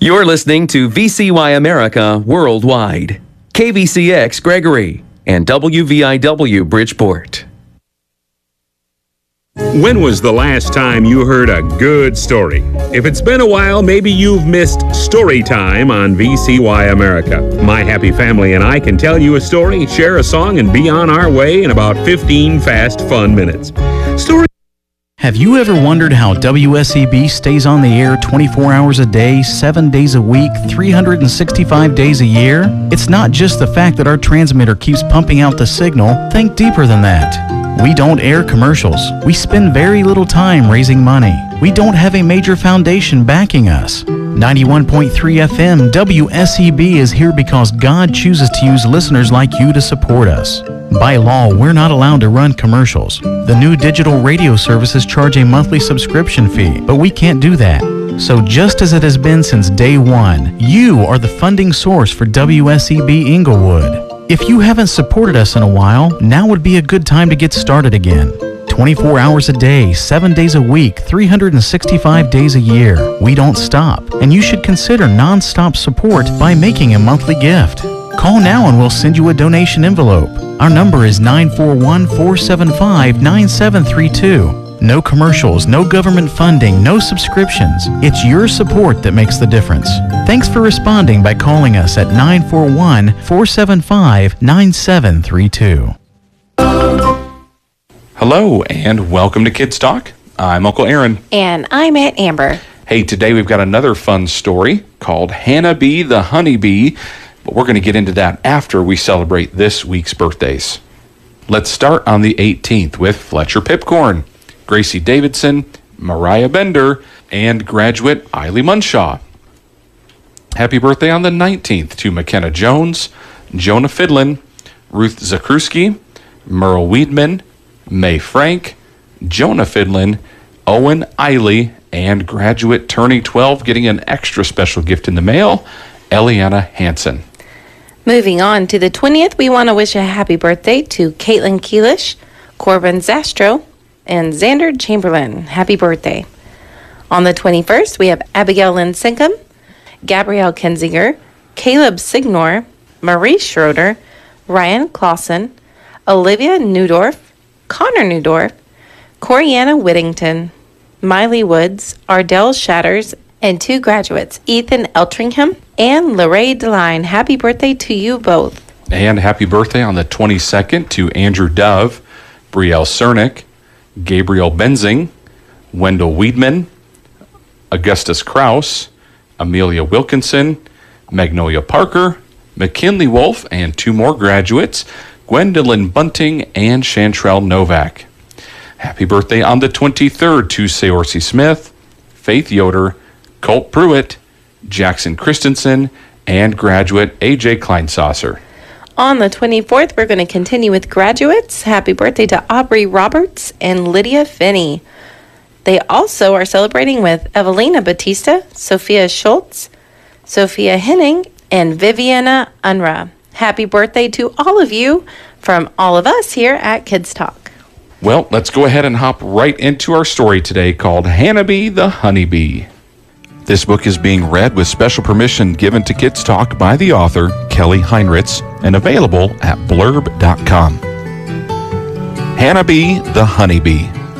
You're listening to VCY America Worldwide, KVCX Gregory, and WVIW Bridgeport. When was the last time you heard a good story? If it's been a while, maybe you've missed Story Time on VCY America. My happy family and I can tell you a story, share a song, and be on our way in about 15 fast, fun minutes. Have you ever wondered how WSEB stays on the air 24 hours a day, 7 days a week, 365 days a year? It's not just the fact that our transmitter keeps pumping out the signal. Think deeper than that. We don't air commercials. We spend very little time raising money. We don't have a major foundation backing us. 91.3 FM WSEB is here because God chooses to use listeners like you to support us. By law, we're not allowed to run commercials. The new digital radio services charge a monthly subscription fee, but we can't do that. So just as it has been since day one, you are the funding source for WSEB Inglewood. If you haven't supported us in a while, now would be a good time to get started again. 24 hours a day, 7 days a week, 365 days a year. We don't stop, and you should consider non-stop support by making a monthly gift. Call now and we'll send you a donation envelope. Our number is 941-475-9732. No commercials, no government funding, no subscriptions. It's your support that makes the difference. Thanks for responding by calling us at 941-475-9732. Hello and welcome to Kids Talk. I'm Uncle Aaron. And I'm Aunt Amber. Hey, today we've got another fun story called Hannah Bee the Honeybee, but we're going to get into that after we celebrate this week's birthdays. Let's start on the 18th with Fletcher Pipcorn, Gracie Davidson, Mariah Bender, and graduate Eiley Munshaw. Happy birthday on the 19th to McKenna Jones, Jonah Fidlin, Ruth Zakruski, Merle Weedman, May Frank, Jonah Fidlin, Owen Eiley, and graduate turning 12, getting an extra special gift in the mail, Eliana Hansen. Moving on to the 20th, we want to wish a happy birthday to Caitlin Keelish, Corbin Zastro, and Xander Chamberlain. Happy birthday. On the 21st, we have Abigail Lynn Sinkum, Gabrielle Kenziger, Caleb Signor, Marie Schroeder, Ryan Clausen, Olivia Newdorf, Connor Newdorf, Corianna Whittington, Miley Woods, Ardell Shatters, and two graduates, Ethan Eltringham and Lorraine Deline. Happy birthday to you both. And happy birthday on the 22nd to Andrew Dove, Brielle Cernick, Gabriel Benzing, Wendell Weedman, Augustus Kraus, Amelia Wilkinson, Magnolia Parker, McKinley Wolf, and two more graduates, Gwendolyn Bunting and Chantrell Novak. Happy birthday on the 23rd to Seorsi Smith, Faith Yoder, Colt Pruitt, Jackson Christensen, and graduate AJ Kleinsasser. On the 24th, we're going to continue with graduates. Happy birthday to Aubrey Roberts and Lydia Finney. They also are celebrating with Evelina Batista, Sophia Schultz, Sophia Henning, and Viviana Unra. Happy birthday to all of you from all of us here at Kids Talk. Well, let's go ahead and hop right into our story today called Hannah Bee the Honeybee. This book is being read with special permission given to Kids Talk by the author, Kelly Heinritz, and available at blurb.com. Hannah Bee the Honeybee.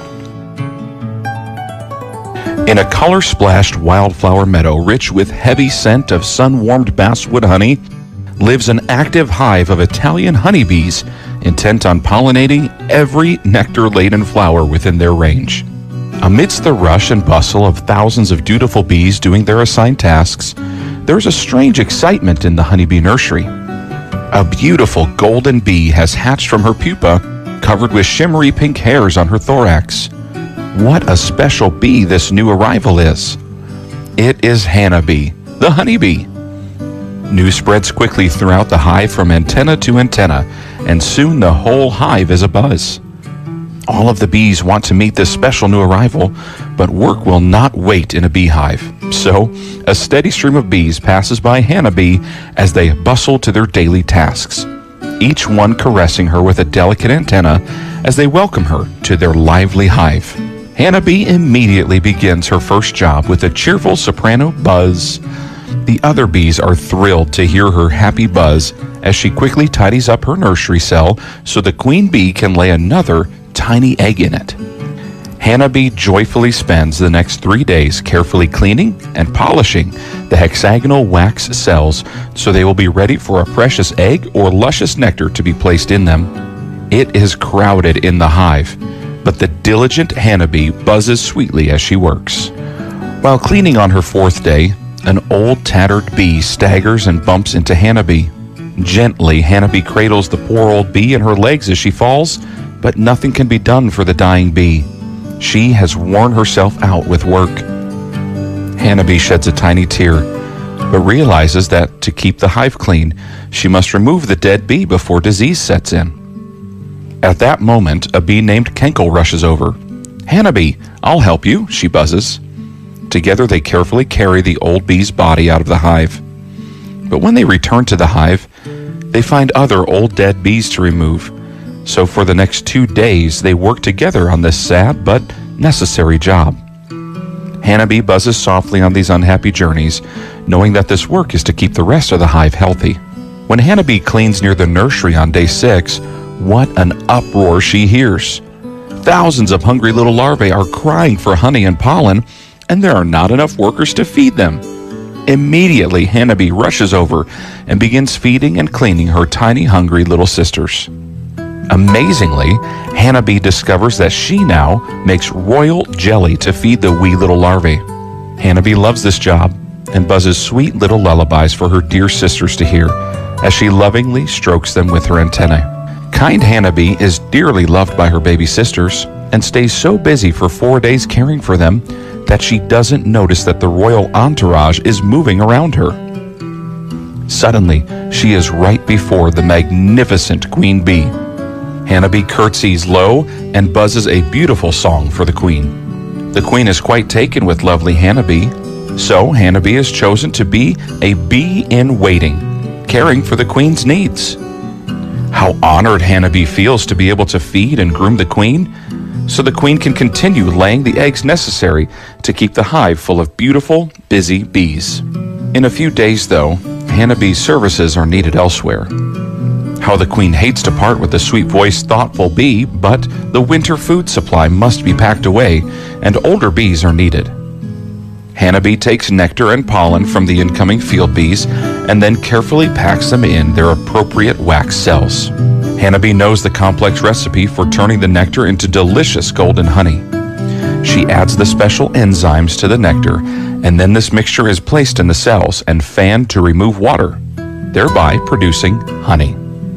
In a color-splashed wildflower meadow rich with heavy scent of sun-warmed basswood honey lives an active hive of Italian honeybees intent on pollinating every nectar-laden flower within their range. Amidst the rush and bustle of thousands of dutiful bees doing their assigned tasks, there's a strange excitement in the honeybee nursery. A beautiful golden bee has hatched from her pupa, covered with shimmery pink hairs on her thorax. What a special bee this new arrival is. It is Hannah Bee, the honeybee. News spreads quickly throughout the hive from antenna to antenna, and soon the whole hive is abuzz. All of the bees want to meet this special new arrival, but work will not wait in a beehive. So, a steady stream of bees passes by Hannah Bee as they bustle to their daily tasks, each one caressing her with a delicate antenna as they welcome her to their lively hive. Hannah Bee immediately begins her first job with a cheerful soprano buzz. The other bees are thrilled to hear her happy buzz as she quickly tidies up her nursery cell so the queen bee can lay another tiny egg in it. Hannah Bee joyfully spends the next 3 days carefully cleaning and polishing the hexagonal wax cells so they will be ready for a precious egg or luscious nectar to be placed in them. It is crowded in the hive, but the diligent Hannah Bee buzzes sweetly as she works. While cleaning on her 4th day, an old tattered bee staggers and bumps into Hannah Bee. Gently, Hannah Bee cradles the poor old bee in her legs as she falls, but nothing can be done for the dying bee. She has worn herself out with work. Hannah Bee sheds a tiny tear, but realizes that to keep the hive clean, she must remove the dead bee before disease sets in. At that moment, a bee named Kenkel rushes over. "Hannah Bee, I'll help you," she buzzes. Together they carefully carry the old bee's body out of the hive. But when they return to the hive, they find other old dead bees to remove. So for the next 2 days, they work together on this sad but necessary job. Hannah Bee buzzes softly on these unhappy journeys, knowing that this work is to keep the rest of the hive healthy. When Hannah Bee cleans near the nursery on day 6, what an uproar she hears. Thousands of hungry little larvae are crying for honey and pollen, and there are not enough workers to feed them. Immediately, Hannah Bee rushes over and begins feeding and cleaning her tiny, hungry little sisters. Amazingly, Hannah Bee discovers that she now makes royal jelly to feed the wee little larvae. Hannah Bee loves this job and buzzes sweet little lullabies for her dear sisters to hear as she lovingly strokes them with her antennae. Kind Hannah Bee is dearly loved by her baby sisters and stays so busy for 4 days caring for them that she doesn't notice that the royal entourage is moving around her. Suddenly, she is right before the magnificent Queen Bee. Hannah Bee curtsies low and buzzes a beautiful song for the Queen. The Queen is quite taken with lovely Hannah Bee, so Hannah Bee is chosen to be a bee in waiting, caring for the Queen's needs. How honored Hannah Bee feels to be able to feed and groom the Queen, so the Queen can continue laying the eggs necessary to keep the hive full of beautiful, busy bees. In a few days, though, Hannah Bee's services are needed elsewhere. How the Queen hates to part with the sweet-voiced, thoughtful bee, but the winter food supply must be packed away, and older bees are needed. Hannah Bee takes nectar and pollen from the incoming field bees and then carefully packs them in their appropriate wax cells. Hannah Bee knows the complex recipe for turning the nectar into delicious golden honey. She adds the special enzymes to the nectar, and then this mixture is placed in the cells and fanned to remove water, thereby producing honey.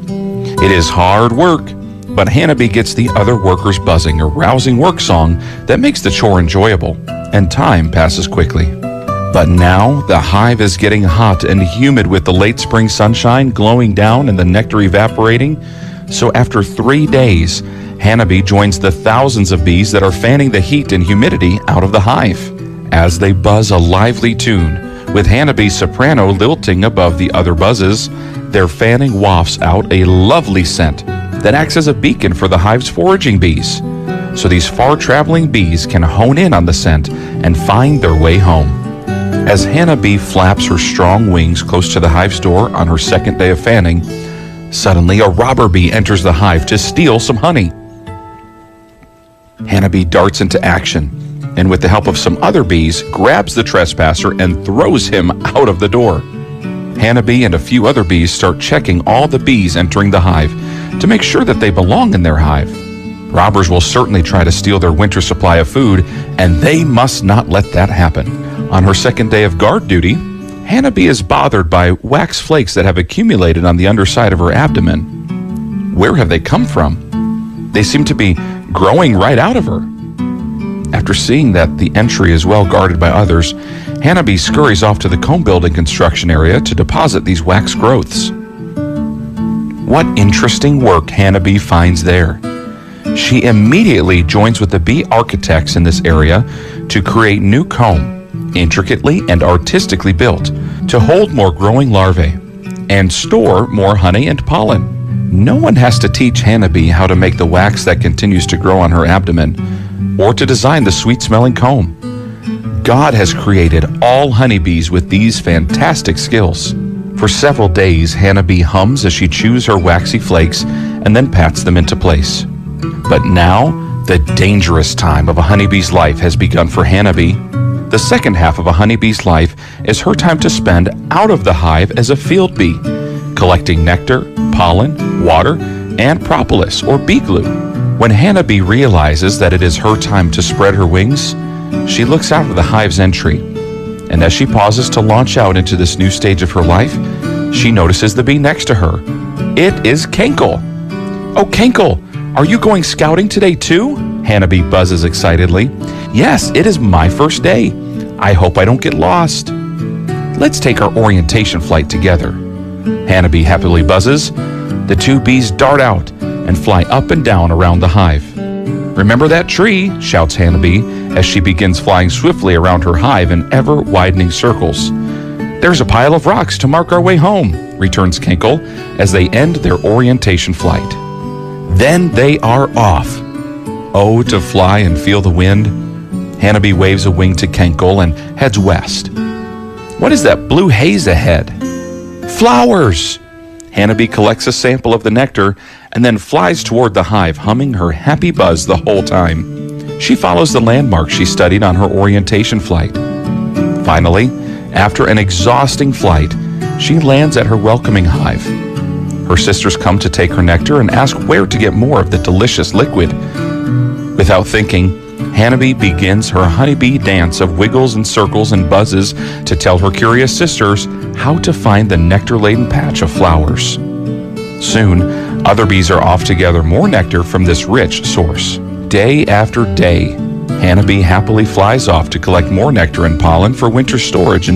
It is hard work, but Hannah Bee gets the other workers buzzing a rousing work song that makes the chore enjoyable, and time passes quickly. But now the hive is getting hot and humid with the late spring sunshine glowing down and the nectar evaporating. So after 3 days, Hannah Bee joins the thousands of bees that are fanning the heat and humidity out of the hive. As they buzz a lively tune, with Hannah Bee's soprano lilting above the other buzzes, their fanning wafts out a lovely scent that acts as a beacon for the hive's foraging bees. So these far-traveling bees can hone in on the scent and find their way home. As Hannah Bee flaps her strong wings close to the hive's door on her 2nd day of fanning, suddenly a robber bee enters the hive to steal some honey. Hannah Bee darts into action, and with the help of some other bees, grabs the trespasser and throws him out of the door. Hannah Bee and a few other bees start checking all the bees entering the hive to make sure that they belong in their hive. Robbers will certainly try to steal their winter supply of food, and they must not let that happen. On her 2nd day of guard duty, Hannah Bee is bothered by wax flakes that have accumulated on the underside of her abdomen. Where have they come from? They seem to be growing right out of her. After seeing that the entry is well guarded by others, Hannah Bee scurries off to the comb building construction area to deposit these wax growths. What interesting work Hannah Bee finds there. She immediately joins with the bee architects in this area to create new comb, intricately and artistically built, to hold more growing larvae and store more honey and pollen. No one has to teach Hannah Bee how to make the wax that continues to grow on her abdomen, or to design the sweet-smelling comb. God has created all honeybees with these fantastic skills. For several days, Hannah Bee hums as she chews her waxy flakes and then pats them into place. But now, the dangerous time of a honeybee's life has begun for Hannah Bee. The second half of a honeybee's life is her time to spend out of the hive as a field bee, collecting nectar, pollen, water, and propolis or bee glue. When Hannah Bee realizes that it is her time to spread her wings, she looks out of the hive's entry. And as she pauses to launch out into this new stage of her life, she notices the bee next to her. It is Kenkle. Oh, Kenkle, are you going scouting today too? Hannah Bee buzzes excitedly. Yes, it is my first day. I hope I don't get lost. Let's take our orientation flight together. Hannah Bee happily buzzes. The two bees dart out and fly up and down around the hive. Remember that tree, shouts Hannah Bee as she begins flying swiftly around her hive in ever-widening circles. There's a pile of rocks to mark our way home, returns Kenkle as they end their orientation flight. Then they are off. Oh, to fly and feel the wind. Hannah Bee waves a wing to Kenkle and heads west. What is that blue haze ahead? Flowers! Hannah Bee collects a sample of the nectar and then flies toward the hive, humming her happy buzz the whole time. She follows the landmarks she studied on her orientation flight. Finally, after an exhausting flight, she lands at her welcoming hive. Her sisters come to take her nectar and ask where to get more of the delicious liquid. Without thinking, Hannah Bee begins her honeybee dance of wiggles and circles and buzzes to tell her curious sisters how to find the nectar-laden patch of flowers. Soon, other bees are off to gather more nectar from this rich source. Day after day, Hannah Bee happily flies off to collect more nectar and pollen for winter storage in